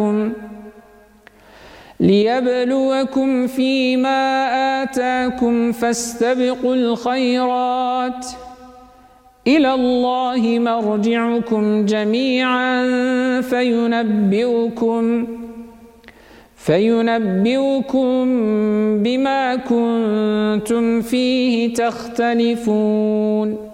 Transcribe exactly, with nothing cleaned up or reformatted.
ليبلوكم فيما آتاكم فاستبقوا الخيرات إلى الله مرجعكم جميعا فينبئكم فينبئكم بما كنتم فيه تختلفون